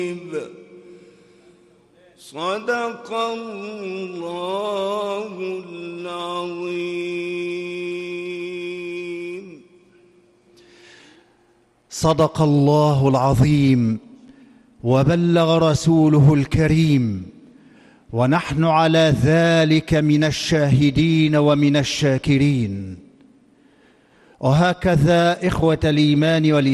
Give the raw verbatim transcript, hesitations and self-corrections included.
صدق الله العظيم. صدق الله العظيم وبلغ رسوله الكريم، ونحن على ذلك من الشاهدين ومن الشاكرين. وهكذا إخوة الإيمان والإسلام